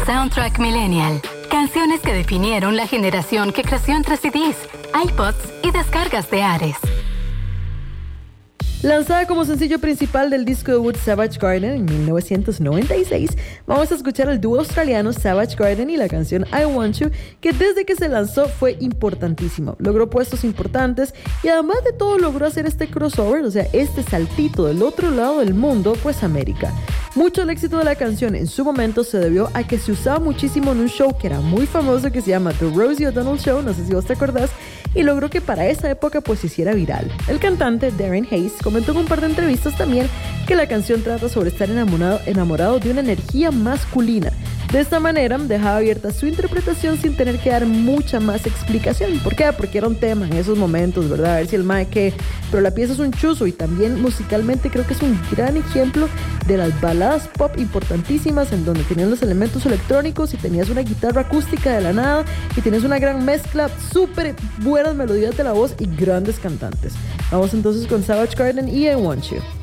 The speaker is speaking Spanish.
Soundtrack Millennial. Canciones que definieron la generación que creció entre CDs, iPods y descargas de Ares. Lanzada como sencillo principal del disco debut Savage Garden en 1996, vamos a escuchar al dúo australiano Savage Garden y la canción I Want You, que desde que se lanzó fue importantísimo. Logró puestos importantes y además de todo logró hacer este crossover, o sea, este saltito del otro lado del mundo, pues América. Mucho del éxito de la canción en su momento se debió a que se usaba muchísimo en un show que era muy famoso que se llama The Rosie O'Donnell Show, no sé si vos te acordás, y logró que para esa época pues se hiciera viral. El cantante Darren Hayes comentó en un par de entrevistas también que la canción trata sobre estar enamorado de una energía masculina. De esta manera dejaba abierta su interpretación sin tener que dar mucha más explicación. ¿Por qué? Porque era un tema en esos momentos, ¿verdad? A ver si el mae qué. Pero la pieza es un chuzo y también musicalmente creo que es un gran ejemplo de las baladas pop importantísimas en donde tenían los elementos electrónicos y tenías una guitarra acústica de la nada y tenías una gran mezcla, súper buenas melodías de la voz y grandes cantantes. Vamos entonces con Savage Garden y I Want You.